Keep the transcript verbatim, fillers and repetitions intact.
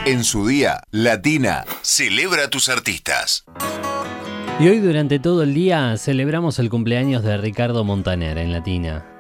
En su día, Latina celebra a tus artistas. Y hoy durante todo el día celebramos el cumpleaños de Ricardo Montaner en Latina.